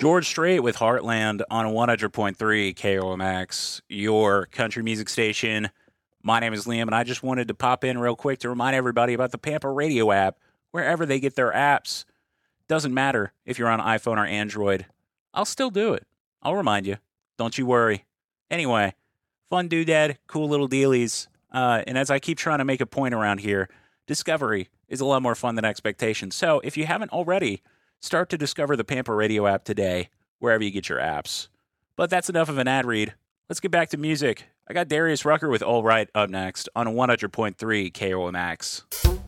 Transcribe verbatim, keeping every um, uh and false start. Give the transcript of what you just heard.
George Strait with Heartland on one hundred point three K O M X, your country music station. My name is Liam, and I just wanted to pop in real quick to remind everybody about the Pampa Radio app, wherever they get their apps. Doesn't matter if you're on iPhone or Android. I'll still do it. I'll remind you. Don't you worry. Anyway, fun doodad, cool little dealies. Uh, and as I keep trying to make a point around here, discovery is a lot more fun than expectation. So if you haven't already, start to discover the Pampa Radio app today, wherever you get your apps. But that's enough of an ad read. Let's get back to music. I got Darius Rucker with All Right up next on one hundred point three K O M X.